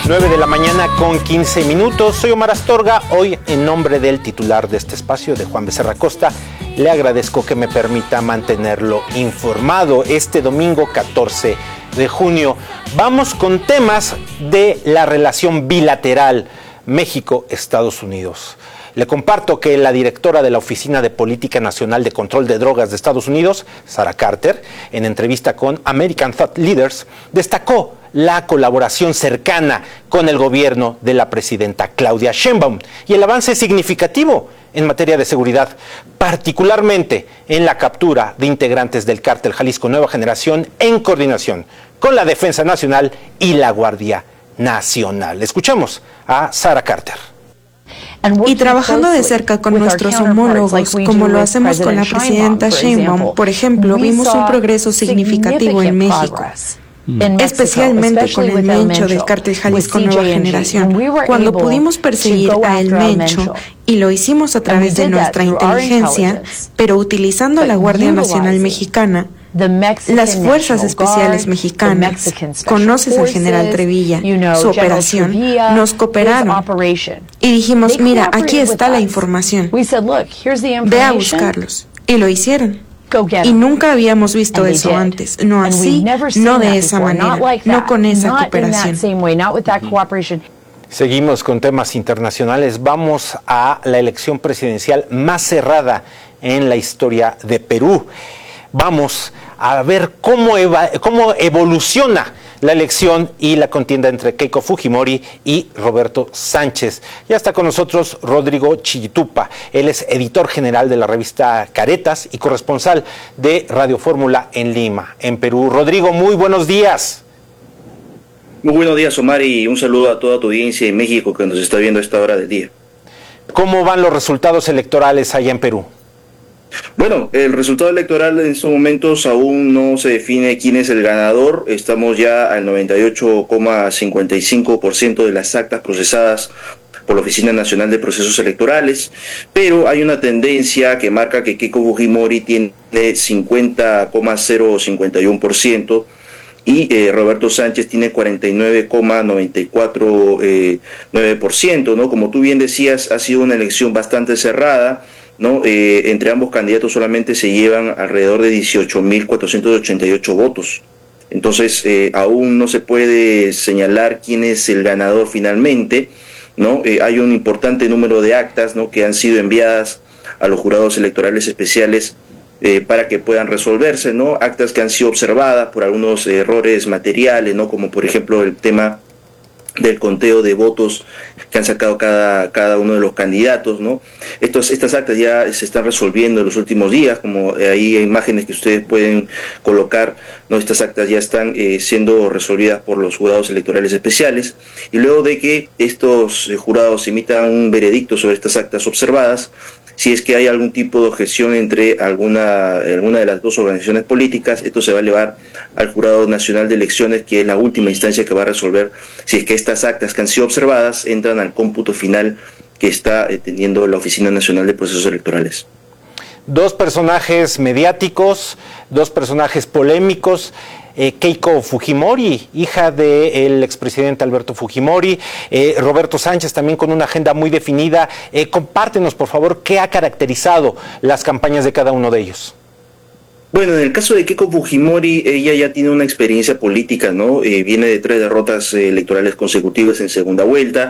9 de la mañana con 15 minutos. Soy Omar Astorga. Hoy, en nombre del titular de este espacio, de Juan Becerra Costa, le agradezco que me permita mantenerlo informado este domingo 14 de junio. Vamos con temas de la relación bilateral México-Estados Unidos. Le comparto que la directora de la Oficina de Política Nacional de Control de Drogas de Estados Unidos, Sarah Carter, en entrevista con American Thought Leaders, destacó la colaboración cercana con el gobierno de la presidenta Claudia Sheinbaum y el avance significativo en materia de seguridad, particularmente en la captura de integrantes del cártel Jalisco Nueva Generación en coordinación con la Defensa Nacional y la Guardia Nacional. Escuchemos a Sarah Carter. Y trabajando de cerca con nuestros homólogos, como lo hacemos con la presidenta Sheinbaum, por ejemplo, vimos un progreso significativo en México, especialmente con el Mencho del cártel Jalisco Nueva Generación. Cuando pudimos perseguir a El Mencho, y lo hicimos a través de nuestra inteligencia, pero utilizando la Guardia Nacional Mexicana, las Fuerzas Especiales Mexicanas, conoces al general Trevilla, su operación, nos cooperaron y dijimos, mira, aquí está la información, ve a buscarlos, y lo hicieron. Y nunca habíamos visto eso antes, no así, no de esa manera, no con esa cooperación. Seguimos con temas internacionales. Vamos a la elección presidencial más cerrada en la historia de Perú. Vamos a ver cómo evoluciona la elección y la contienda entre Keiko Fujimori y Roberto Sánchez. Ya está con nosotros Rodrigo Chillitupa. Él es editor general de la revista Caretas y corresponsal de Radio Fórmula en Lima, en Perú. Rodrigo, muy buenos días. Muy buenos días, Omar, y un saludo a toda tu audiencia en México que nos está viendo a esta hora del día. ¿Cómo van los resultados electorales allá en Perú? Bueno, el resultado electoral en estos momentos aún no se define quién es el ganador. Estamos ya al 98,55% de las actas procesadas por la Oficina Nacional de Procesos Electorales, pero hay una tendencia que marca que Keiko Fujimori tiene 50,051% y Roberto Sánchez tiene 49,94%, ¿no? Como tú bien decías, ha sido una elección bastante cerrada, ¿no? Entre ambos candidatos solamente se llevan alrededor de 18.488 votos. Entonces, aún no se puede señalar quién es el ganador finalmente, ¿no? Hay un importante número de actas, ¿no?, que han sido enviadas a los jurados electorales especiales para que puedan resolverse, ¿no? Actas que han sido observadas por algunos errores materiales, ¿no?, como por ejemplo el tema del conteo de votos que han sacado cada uno de los candidatos, ¿no? Estas actas ya se están resolviendo en los últimos días, como ahí hay imágenes que ustedes pueden colocar, ¿no? Estas actas ya están siendo resolvidas por los jurados electorales especiales, y luego de que estos jurados emitan un veredicto sobre estas actas observadas, si es que hay algún tipo de objeción entre alguna de las dos organizaciones políticas, esto se va a elevar al Jurado Nacional de Elecciones, que es la última instancia que va a resolver si es que estas actas que han sido observadas entran al cómputo final que está teniendo la Oficina Nacional de Procesos Electorales. Dos personajes mediáticos, dos personajes polémicos. Keiko Fujimori, hija del expresidente Alberto Fujimori, Roberto Sánchez también con una agenda muy definida. Compártenos, por favor, qué ha caracterizado las campañas de cada uno de ellos. Bueno, en el caso de Keiko Fujimori, ella ya tiene una experiencia política, ¿no? Viene de 3 derrotas electorales consecutivas en segunda vuelta.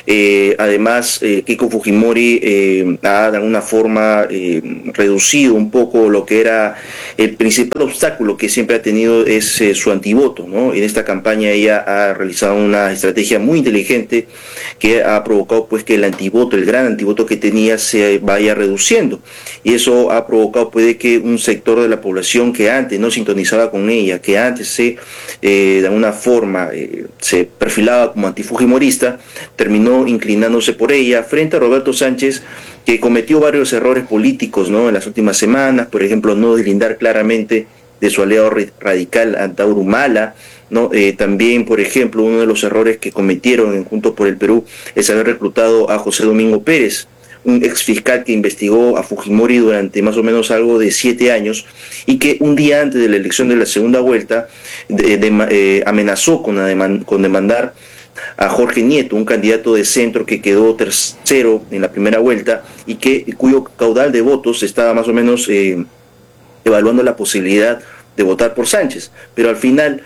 Además, Keiko Fujimori ha de alguna forma reducido un poco lo que era el principal obstáculo que siempre ha tenido, es su antivoto, ¿no? En esta campaña ella ha realizado una estrategia muy inteligente que ha provocado pues que el antivoto, el gran antivoto que tenía, se vaya reduciendo. Y eso ha provocado puede que un sector de la población que antes no sintonizaba con ella, que antes de alguna forma se perfilaba como antifujimorista, terminó inclinándose por ella frente a Roberto Sánchez, que cometió varios errores políticos, ¿no?, en las últimas semanas. Por ejemplo, no deslindar claramente de su aliado radical Antauro Humala, ¿no? También, por ejemplo, uno de los errores que cometieron en Juntos por el Perú es haber reclutado a José Domingo Pérez, un exfiscal que investigó a Fujimori durante más o menos algo de 7 años y que un día antes de la elección de la segunda vuelta amenazó con demandar a Jorge Nieto, un candidato de centro que quedó tercero en la primera vuelta y cuyo caudal de votos estaba más o menos evaluando la posibilidad de votar por Sánchez, pero al final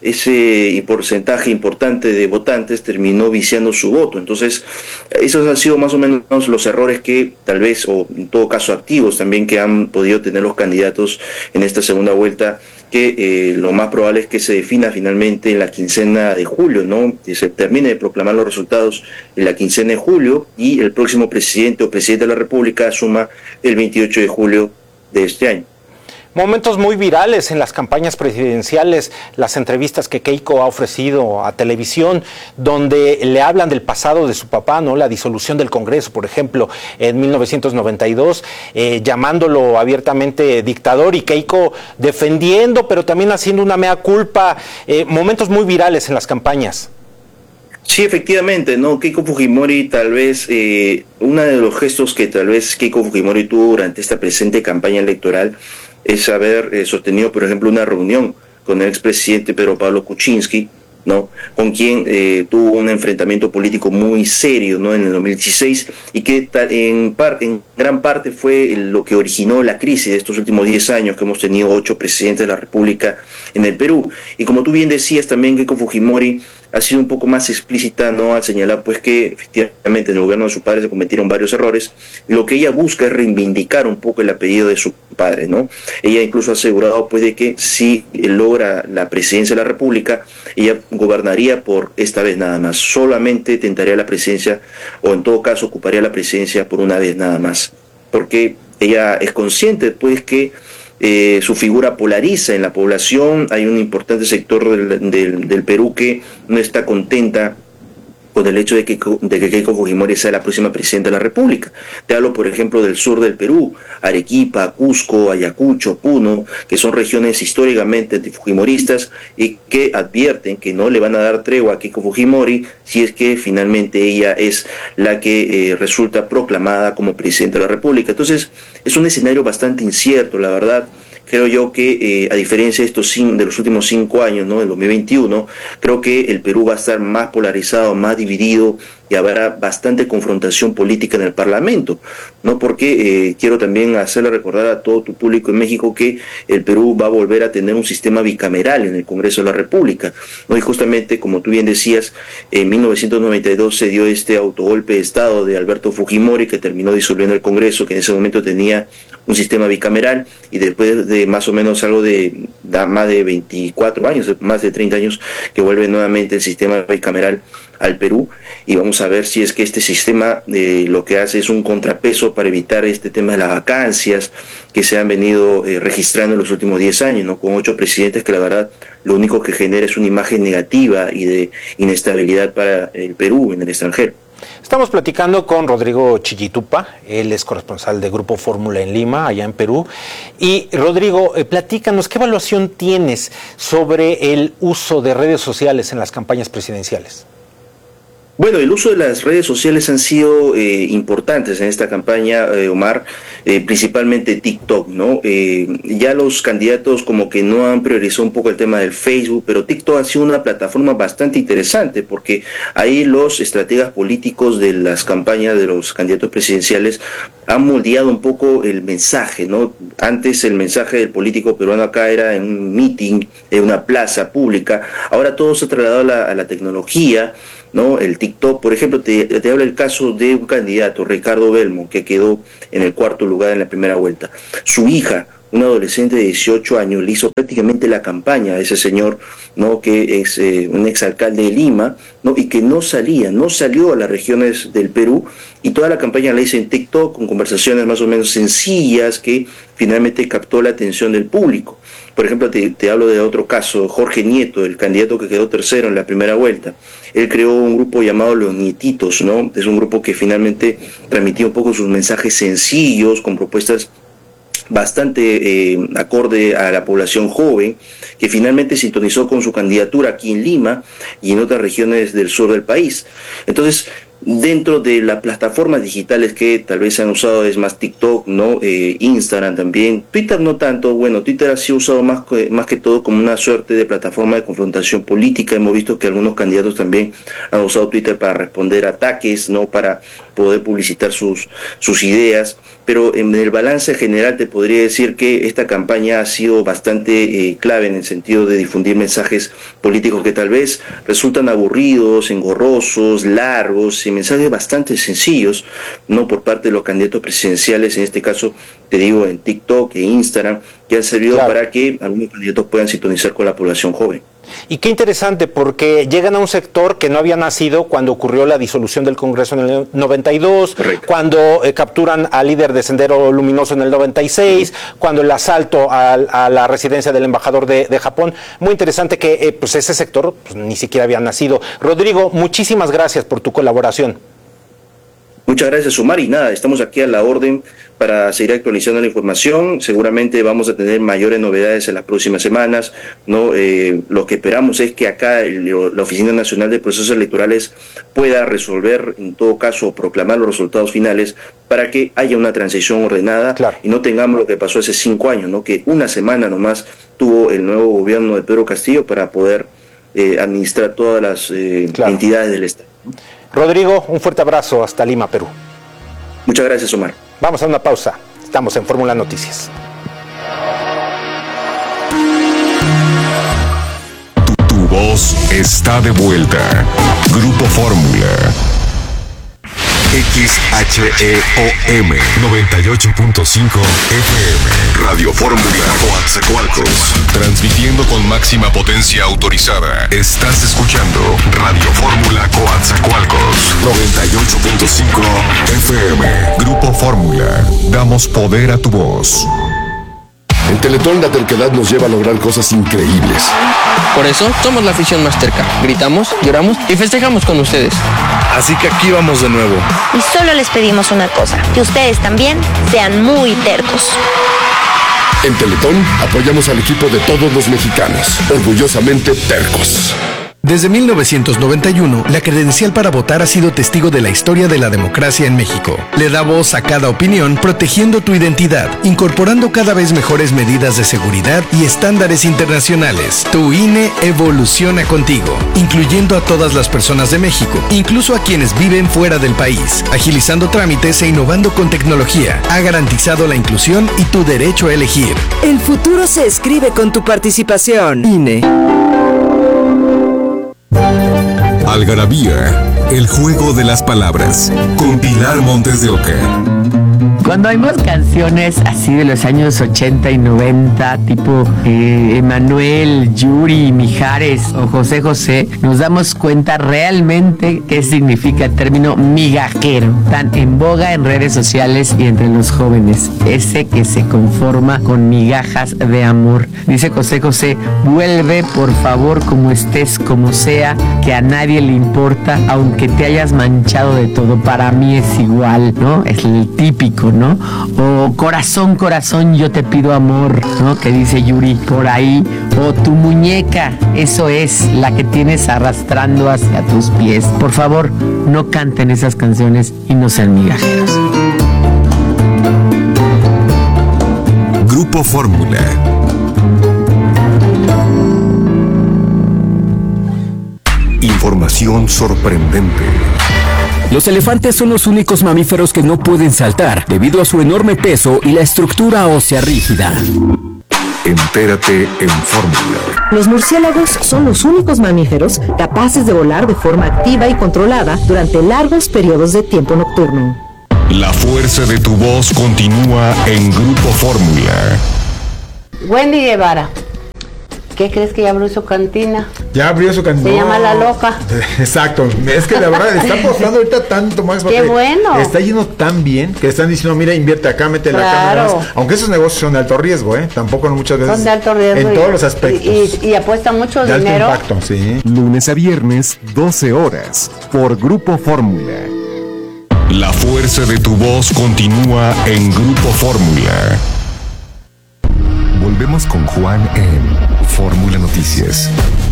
ese porcentaje importante de votantes terminó viciando su voto. Entonces, esos han sido más o menos los errores que tal vez, o en todo caso activos también, que han podido tener los candidatos en esta segunda vuelta, que lo más probable es que se defina finalmente en la quincena de julio, ¿no? Que se termine de proclamar los resultados en la quincena de julio y el próximo presidente o presidente de la República asuma el 28 de julio de este año. Momentos muy virales en las campañas presidenciales, las entrevistas que Keiko ha ofrecido a televisión, donde le hablan del pasado de su papá, ¿no? La disolución del Congreso, por ejemplo, en 1992, llamándolo abiertamente dictador, y Keiko defendiendo, pero también haciendo una mea culpa. Momentos muy virales en las campañas. Sí, efectivamente, ¿no? Keiko Fujimori, tal vez, uno de los gestos que tal vez Keiko Fujimori tuvo durante esta presente campaña electoral es haber sostenido, por ejemplo, una reunión con el expresidente Pedro Pablo Kuczynski, ¿no? Con quien tuvo un enfrentamiento político muy serio, ¿no? En el 2016, y que en gran parte fue lo que originó la crisis de estos últimos 10 años, que hemos tenido 8 presidentes de la República en el Perú. Y como tú bien decías, también Keiko Fujimori ha sido un poco más explícita, ¿no? Al señalar pues que efectivamente en el gobierno de su padre se cometieron varios errores. Lo que ella busca es reivindicar un poco el apellido de su padre, ¿no? Ella incluso ha asegurado pues de que si logra la presidencia de la República, ella gobernaría por esta vez nada más. Solamente tentaría la presidencia, o en todo caso ocuparía la presidencia por una vez nada más. Porque ella es consciente pues que su figura polariza en la población. Hay un importante sector del Perú que no está contenta con el hecho de que Keiko Fujimori sea la próxima presidenta de la República. Te hablo, por ejemplo, del sur del Perú, Arequipa, Cusco, Ayacucho, Puno, que son regiones históricamente antifujimoristas y que advierten que no le van a dar tregua a Keiko Fujimori si es que finalmente ella es la que resulta proclamada como presidenta de la República. Entonces, es un escenario bastante incierto, la verdad. Creo yo que, a diferencia de los últimos 5 años, ¿no? En 2021, creo que el Perú va a estar más polarizado, más dividido, y habrá bastante confrontación política en el Parlamento, ¿no? Porque quiero también hacerle recordar a todo tu público en México que el Perú va a volver a tener un sistema bicameral en el Congreso de la República, ¿no? Y justamente, como tú bien decías, en 1992 se dio este autogolpe de Estado de Alberto Fujimori, que terminó disolviendo el Congreso, que en ese momento tenía un sistema bicameral, y después de más o menos algo de más de 24 años, más de 30 años, que vuelve nuevamente el sistema bicameral al Perú, y vamos a ver si es que este sistema lo que hace es un contrapeso para evitar este tema de las vacancias que se han venido registrando en los últimos 10 años, ¿no? Con 8 presidentes que la verdad lo único que genera es una imagen negativa y de inestabilidad para el Perú en el extranjero. Estamos platicando con Rodrigo Chillitupa, él es corresponsal de Grupo Fórmula en Lima, allá en Perú. Y Rodrigo, platícanos, ¿qué evaluación tienes sobre el uso de redes sociales en las campañas presidenciales? Bueno, el uso de las redes sociales han sido importantes en esta campaña, Omar, principalmente TikTok, ¿no? Ya los candidatos como que no han priorizado un poco el tema del Facebook, pero TikTok ha sido una plataforma bastante interesante porque ahí los estrategas políticos de las campañas de los candidatos presidenciales han moldeado un poco el mensaje, ¿no? Antes el mensaje del político peruano acá era en un meeting, en una plaza pública, ahora todo se ha trasladado a la tecnología, ¿no? El TikTok, por ejemplo, te habla el caso de un candidato, Ricardo Belmo, que quedó en el 4º lugar en la primera vuelta. Su hija, una adolescente de 18 años, le hizo prácticamente la campaña a ese señor, ¿no? Que es un exalcalde de Lima, ¿no? Y que no salió a las regiones del Perú, y toda la campaña la hizo en TikTok, con conversaciones más o menos sencillas que finalmente captó la atención del público. Por ejemplo, te hablo de otro caso, Jorge Nieto, el candidato que quedó tercero en la primera vuelta. Él creó un grupo llamado Los Nietitos, ¿no? Es un grupo que finalmente transmitía un poco sus mensajes sencillos, con propuestas bastante acorde a la población joven, que finalmente sintonizó con su candidatura aquí en Lima y en otras regiones del sur del país. Entonces, Dentro de las plataformas digitales que tal vez se han usado es más TikTok, ¿no? Instagram también, Twitter no tanto. Bueno, Twitter ha sido usado más que todo como una suerte de plataforma de confrontación política. Hemos visto que algunos candidatos también han usado Twitter para responder ataques, ¿no? Para poder publicitar sus ideas. Pero en el balance general te podría decir que esta campaña ha sido bastante clave en el sentido de difundir mensajes políticos que tal vez resultan aburridos, engorrosos, largos, y mensajes bastante sencillos, no por parte de los candidatos presidenciales, en este caso te digo en TikTok e Instagram, que han servido para que algunos candidatos puedan sintonizar con la población joven. Y qué interesante, porque llegan a un sector que no había nacido cuando ocurrió la disolución del Congreso en el 92, correcto, cuando capturan al líder de Sendero Luminoso en el 96, cuando el asalto a la residencia del embajador de Japón. Muy interesante que pues ese sector pues, ni siquiera había nacido. Rodrigo, muchísimas gracias por tu colaboración. Muchas gracias, Omar, y nada, estamos aquí a la orden para seguir actualizando la información. Seguramente vamos a tener mayores novedades en las próximas semanas, ¿no? Lo que esperamos es que acá la Oficina Nacional de Procesos Electorales pueda resolver, en todo caso, proclamar los resultados finales para que haya una transición ordenada, claro, y no tengamos lo que pasó hace 5 años, ¿no? Que una semana nomás tuvo el nuevo gobierno de Pedro Castillo para poder administrar todas las entidades del Estado. Rodrigo, un fuerte abrazo hasta Lima, Perú. Muchas gracias, Omar. Vamos a una pausa. Estamos en Fórmula Noticias. Tu voz está de vuelta. Grupo Fórmula. XHEOM 98.5 FM. Radio Fórmula Coatzacoalcos. Transmitiendo con máxima potencia autorizada. Estás escuchando Radio Fórmula Coatzacoalcos 98.5 FM. Grupo Fórmula. Damos poder a tu voz. En Teletón la terquedad nos lleva a lograr cosas increíbles. Por eso somos la afición más terca. Gritamos, lloramos y festejamos con ustedes. Así que aquí vamos de nuevo. Y solo les pedimos una cosa, que ustedes también sean muy tercos. En Teletón apoyamos al equipo de todos los mexicanos, orgullosamente tercos. Desde 1991, la credencial para votar ha sido testigo de la historia de la democracia en México. Le da voz a cada opinión, protegiendo tu identidad, incorporando cada vez mejores medidas de seguridad y estándares internacionales. Tu INE evoluciona contigo, incluyendo a todas las personas de México, incluso a quienes viven fuera del país, agilizando trámites e innovando con tecnología. Ha garantizado la inclusión y tu derecho a elegir. El futuro se escribe con tu participación. INE. Algarabía, el juego de las palabras, con Pilar Montes de Oca. Cuando oímos canciones así de los años 80 y 90, tipo Emanuel, Yuri, Mijares o José José, nos damos cuenta realmente qué significa el término migajero, tan en boga en redes sociales y entre los jóvenes. Ese que se conforma con migajas de amor. Dice José José, vuelve por favor como estés, como sea, que a nadie le importa, aunque te hayas manchado de todo, para mí es igual, ¿no? Es el típico, ¿no? O corazón, corazón, yo te pido amor, ¿no? Que dice Yuri por ahí. O tu muñeca, eso es la que tienes arrastrando hacia tus pies. Por favor, no canten esas canciones y no sean migajeros. Grupo Fórmula. Información sorprendente. Los elefantes son los únicos mamíferos que no pueden saltar debido a su enorme peso y la estructura ósea rígida. Entérate en Fórmula. Los murciélagos son los únicos mamíferos capaces de volar de forma activa y controlada durante largos periodos de tiempo nocturno. La fuerza de tu voz continúa en Grupo Fórmula. Wendy Guevara. ¿Qué crees que ya abrió su cantina? Ya abrió su cantina. Se llama La Loca. Exacto. Es que la verdad está apostando ahorita tanto más. ¡Qué bueno! Está yendo tan bien que están diciendo, mira, invierte acá, mete la cámara. Aunque esos negocios son de alto riesgo, Tampoco muchas veces. Son de alto riesgo. En todos los aspectos. Y apuestan mucho de dinero. Alto impacto, sí. Lunes a viernes, 12 horas, por Grupo Fórmula. La fuerza de tu voz continúa en Grupo Fórmula. Volvemos con Juan en Fórmula Noticias.